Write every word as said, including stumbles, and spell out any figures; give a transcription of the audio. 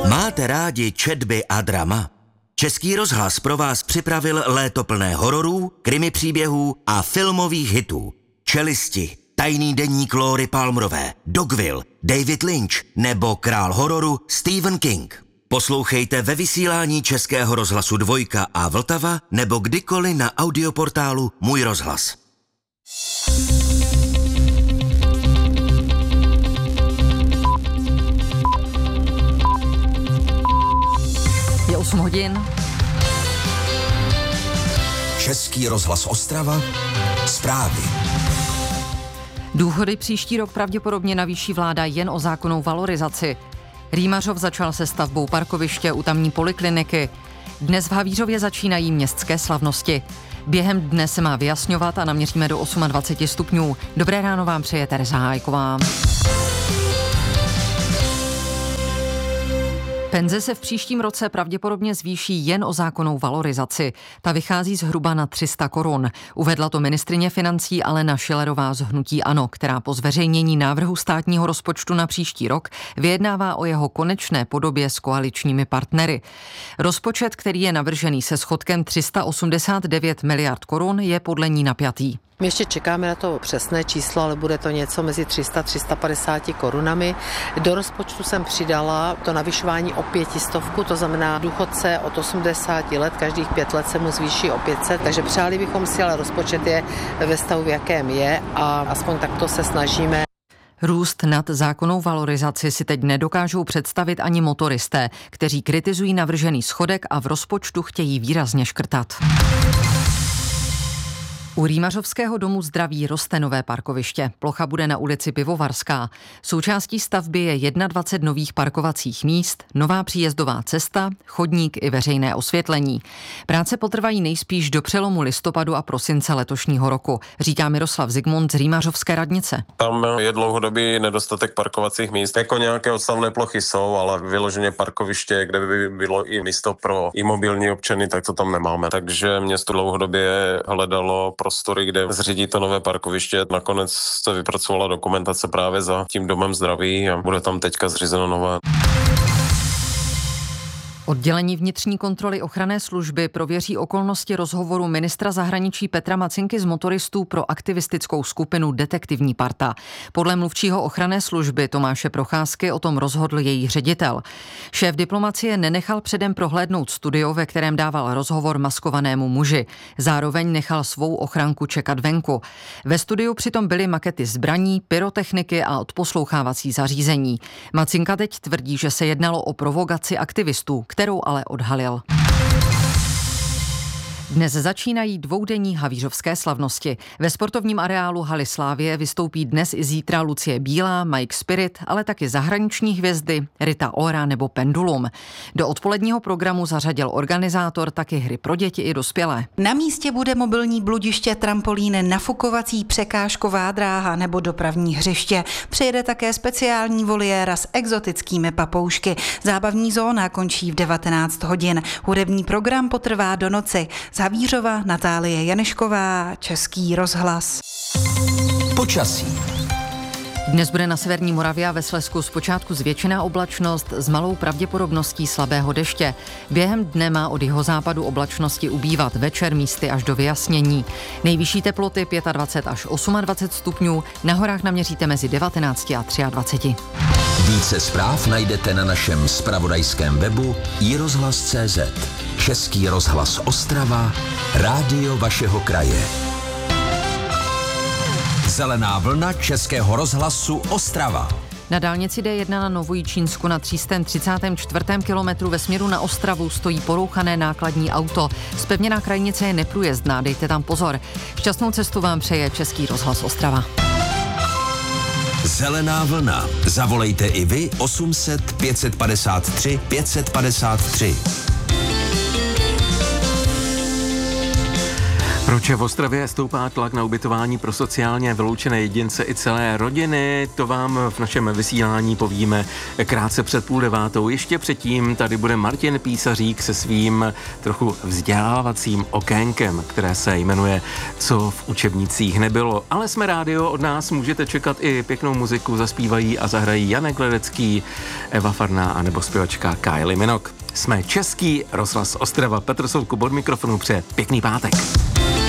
Máte rádi četby a drama? Český rozhlas pro vás připravil léto plné hororů, krimi příběhů a filmových hitů. Čelisti, Tajný deník Lóry Palmerové, Dogville, David Lynch nebo král hororu Stephen King. Poslouchejte ve vysílání Českého rozhlasu Dvojka a Vltava nebo kdykoliv na audioportálu Můj rozhlas. Je osm hodin. Český rozhlas Ostrava. Zprávy. Důchody příští rok pravděpodobně navýší vláda jen o zákonnou valorizaci. Rýmařov začal se stavbou parkoviště u tamní polikliniky. Dnes v Havířově začínají městské slavnosti. Během dne se má vyjasňovat a naměříme do dvacet osm stupňů. Dobré ráno vám přeje Tereza Hájková. Penze se v příštím roce pravděpodobně zvýší jen o zákonnou valorizaci. Ta vychází zhruba na tři sta korun. Uvedla to ministryně financí Alena Schillerová z hnutí ANO, která po zveřejnění návrhu státního rozpočtu na příští rok vyjednává o jeho konečné podobě s koaličními partnery. Rozpočet, který je navržený se schodkem tři sta osmdesát devět miliard korun, je podle ní napjatý. My ještě čekáme na to přesné číslo, ale bude to něco mezi tři sta a tři sta padesát korunami. Do rozpočtu jsem přidala to navyšování o pětistovku, to znamená důchodce od osmdesáti let, každých pět let se mu zvýší o pět set, takže přáli bychom si, ale rozpočet je ve stavu, v jakém je a aspoň takto se snažíme. Růst nad zákonnou valorizaci si teď nedokážou představit ani motoristé, kteří kritizují navržený schodek a v rozpočtu chtějí výrazně škrtat. U Rýmařovského domu zdraví roste nové parkoviště. Plocha bude na ulici Pivovarská. Součástí stavby je dvacet jedna nových parkovacích míst, nová příjezdová cesta, chodník i veřejné osvětlení. Práce potrvají nejspíš do přelomu listopadu a prosince letošního roku, říká Miroslav Zigmund z Rýmařovské radnice. Tam je dlouhodobý nedostatek parkovacích míst. Jako nějaké odstavné plochy jsou, ale vyloženě parkoviště, kde by bylo i místo pro imobilní občany, tak to tam nemáme. Takže město dlouhodobě hledalo prostory, kde zřídí to nové parkoviště. Nakonec se vypracovala dokumentace právě za tím domem zdraví a bude tam teďka zřízeno nové. Oddělení vnitřní kontroly ochranné služby prověří okolnosti rozhovoru ministra zahraničí Petra Macinky z motoristů pro aktivistickou skupinu Detektivní parta. Podle mluvčího ochranné služby Tomáše Procházky o tom rozhodl její ředitel. Šéf diplomacie nenechal předem prohlédnout studio, ve kterém dával rozhovor maskovanému muži. Zároveň nechal svou ochranku čekat venku. Ve studiu přitom byly makety zbraní, pyrotechniky a odposlouchávací zařízení. Macinka teď tvrdí, že se jednalo o provokaci aktivistů, kterou ale odhalil. Dnes začínají dvoudenní havířovské slavnosti. Ve sportovním areálu haly Slavie vystoupí dnes i zítra Lucie Bílá, Mike Spirit, ale taky zahraniční hvězdy Rita Ora nebo Pendulum. Do odpoledního programu zařadil organizátor taky hry pro děti i dospělé. Na místě bude mobilní bludiště, trampolín, nafukovací překážková dráha nebo dopravní hřiště. Přijede také speciální voliéra s exotickými papoušky. Zábavní zóna končí v devatenáct hodin. Hudební program potrvá do noci. Z Havířova Natálie Janešková, Český rozhlas. Počasí. Dnes bude na severní Moravě a ve Slezsku zpočátku zvětšená oblačnost s malou pravděpodobností slabého deště. Během dne má od jihozápadu oblačnosti ubývat, večer místy až do vyjasnění. Nejvyšší teploty dvacet pět až dvacet osm stupňů, na horách naměříte mezi devatenáct a dvacet tři. Více zpráv najdete na našem zpravodajském webu i rozhlas tečka cé zet. Český rozhlas Ostrava, rádio vašeho kraje. Zelená vlna Českého rozhlasu Ostrava. Na dálnici D jedna na Novojičínsku na tři sta třicátém čtvrtém kilometru ve směru na Ostravu stojí porouchané nákladní auto. Zpevněná krajnice je neprůjezdná, dejte tam pozor. Šťastnou cestu vám přeje Český rozhlas Ostrava. Zelená vlna. Zavolejte i vy osm set pět padesát tři pět padesát tři. Proč v Ostravě stoupá tlak na ubytování pro sociálně vyloučené jedince i celé rodiny? To vám v našem vysílání povíme krátce před půl devátou. Ještě předtím tady bude Martin Písařík se svým trochu vzdělávacím okénkem, které se jmenuje Co v učebnicích nebylo. Ale jsme rádio, od nás můžete čekat i pěknou muziku, zaspívají a zahrají Janek Ledecký, Eva Farná a nebo zpěvačka Kylie Minogue. Jsme Český rozhlas Ostrava. Petr Soukup od mikrofonu přeje pěkný pátek.